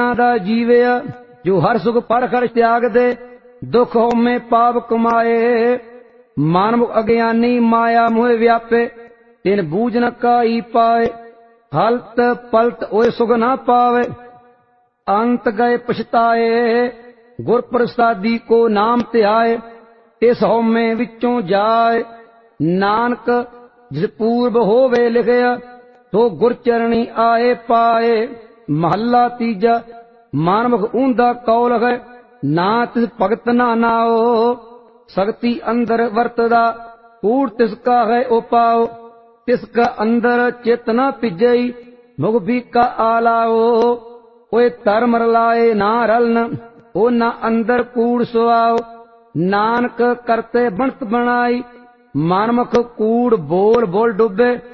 ਦੁਨੀਆ ਦਾ ਜੀਵਿਆ, ਜੋ ਹਰ ਸੁਖ ਪਰ ਖਰ ਤਿਆਗ ਦੇ, ਦੁਖ ਹਉਮੈ ਪਾਪ ਕਮਾਏ। ਮਾਨਵ ਅਗਿਆਨੀ ਮਾਇਆ ਮੋਹ ਵਿਆਪੇ, ਤਿਨ ਬੂਝ ਨ ਕਾਈ ਪਾਏ। ਹਲਤ ਪਲਤ ਓਏ ਸੁਖ ਨਾ ਪਾਵੇ, ਅੰਤ ਗਏ ਪਛਤਾਏ। ਗੁਰ ਪ੍ਰਸਾਦੀ ਕੋ ਨਾਮ ਧਿਆਏ, ਤਿਸ ਹਉਮੈ ਵਿੱਚੋਂ ਜਾਏ। ਨਾਨਕ ਜਿਸ ਪੂਰਬ ਹੋਵੇ ਲਿਖਿਆ, ਸੋ ਗੁਰ ਚਰਣੀ ਆਏ ਪਾਏ। ਮਹੱਲਾ ਤੀਜਾ। ਮਾਨਮੁਖ ਊਂਦਾ ਕੌਲ ਹੈ, ਨਾ ਤਿਸ ਭਗਤ ਨਾ ਨਾਓ। ਸਕਤੀ ਅੰਦਰ ਵਰਤਦਾ, ਕੂੜ ਤਿਸ ਕਾ ਹੈ ਉਪਾਓ। ਤਿਸ ਕਾ ਅੰਦਰ ਚਿਤ ਨਾ ਭਿਜਈ, ਮੁਖ ਭੀਕਾ ਆਲਾਓ। ਓਏ ਧਰਮ ਰਲਾਏ ਨਾ ਰਲਨ, ਉਹਨਾਂ ਅੰਦਰ ਕੂੜ ਸੁਆਓ। ਨਾਨਕ ਕਰਤੇ ਬਣਤ ਬਣਾਈ, ਮਨਮੁਖ ਕੂੜ ਬੋਲ ਬੋਲ ਡੁੱਬੇ।